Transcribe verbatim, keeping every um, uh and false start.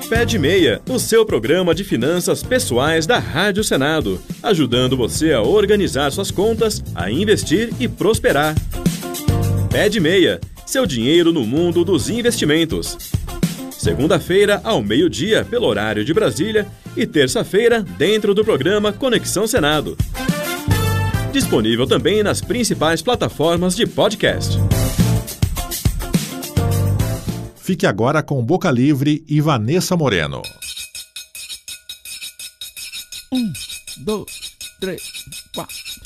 Pé de Meia, o seu programa de finanças pessoais da Rádio Senado, ajudando você a organizar suas contas, a investir e prosperar. Pé de Meia, seu dinheiro no mundo dos investimentos. Segunda-feira, ao meio-dia, pelo horário de Brasília, e terça-feira, dentro do programa Conexão Senado. Disponível também nas principais plataformas de podcast. Fique agora com Boca Livre e Vanessa Moreno. Um, dois, três, quatro.